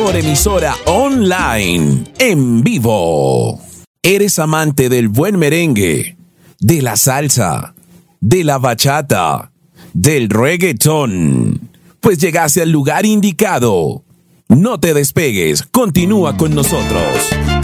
mejor emisora online, en vivo. ¿Eres amante del buen merengue, de la salsa, de la bachata, del reggaetón? Pues llegaste al lugar indicado. No te despegues, continúa con nosotros.